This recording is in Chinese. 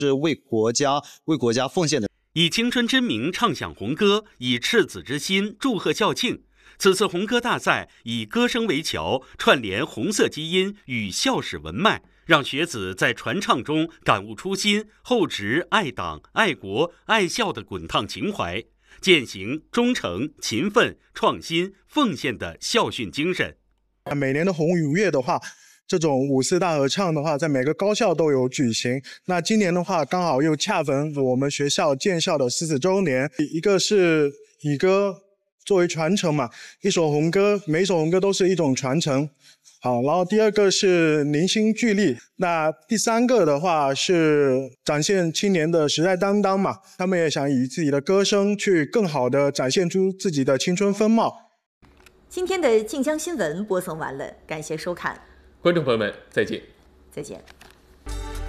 是为国家奉献的。 以青春之名唱响红歌，以赤子之心祝贺校庆。此次红歌大赛以歌声为桥，串联红色基因与校史文脉，让学子在传唱中感悟初心、厚植爱党、爱国、爱校的滚烫情怀，践行忠诚、勤奋、创新、奉献的校训精神。 每年的红五月的话，这种五四大合唱的话，在每个高校都有举行。那今年的话，刚好又恰逢我们学校建校的14周年，一个是以歌作为传承嘛，一首红歌，每一首红歌都是一种传承。好，然后第二个是凝心聚力，那第三个的话是展现青年的时代担当嘛，他们也想以自己的歌声去更好的展现出自己的青春风貌。 今天的晋江新闻播送完了，感谢收看。 观众朋友们，再见。 再见。